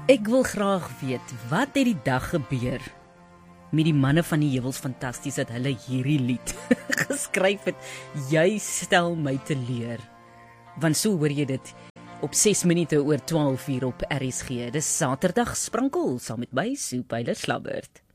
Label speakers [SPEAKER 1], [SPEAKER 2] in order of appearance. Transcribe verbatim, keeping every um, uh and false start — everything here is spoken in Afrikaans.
[SPEAKER 1] Ek wil graag weet, wat het die dag gebeur met die manne van die heuwels fantasties dat hulle hierdie lied geskryf het. Jy stel my te leer. Want so hoor jy dit op ses minute oor twaalf uur op R S G. Dis Saterdag sprankel saam met my Sue Pyler Slabbert.